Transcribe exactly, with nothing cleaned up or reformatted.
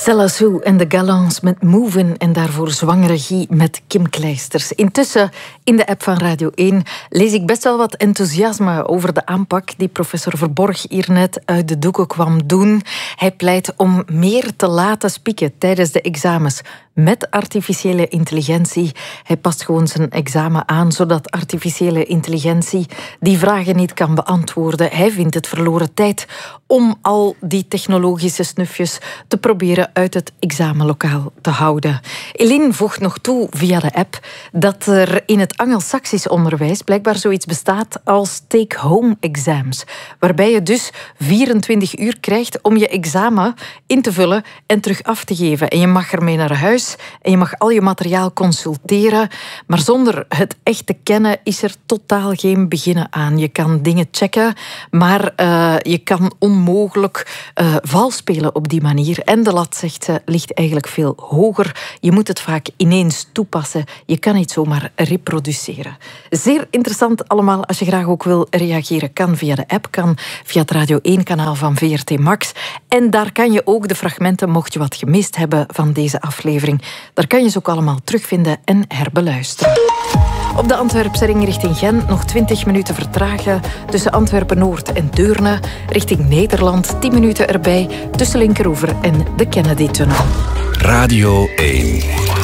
Stella Sue en de Galants met Movin' en daarvoor zwangere Guy met Kim Kleisters. Intussen, in de app van Radio één, lees ik best wel wat enthousiasme over de aanpak die professor Verborg hier net uit de doeken kwam doen. Hij pleit om meer te laten spieken tijdens de examens met artificiële intelligentie. Hij past gewoon zijn examen aan, zodat artificiële intelligentie die vragen niet kan beantwoorden. Hij vindt het verloren tijd om al die technologische snufjes te proberen uit het examenlokaal te houden. Eline voegt nog toe via de app dat er in het Angelsaksisch onderwijs blijkbaar zoiets bestaat als take-home exams, waarbij je dus vierentwintig uur krijgt om je examen in te vullen en terug af te geven. En je mag ermee naar huis en je mag al je materiaal consulteren, maar zonder het echt te kennen is er totaal geen beginnen aan. Je kan dingen checken, maar uh, je kan onmogelijk uh, vals spelen op die manier. En de lat, zegt ze, ligt eigenlijk veel hoger. Je moet het vaak ineens toepassen. Je kan niet zomaar reproduceren. Zeer interessant allemaal. Als je graag ook wil reageren, kan via de app, kan via het Radio één-kanaal van V R T Max. En daar kan je ook de fragmenten, mocht je wat gemist hebben van deze aflevering, daar kan je ze ook allemaal terugvinden en herbeluisteren. Op de Antwerpse ring richting Gent nog twintig minuten vertragen tussen Antwerpen-Noord en Deurne. Richting Nederland tien minuten erbij tussen Linkeroever en de Kennedy-tunnel. Radio één.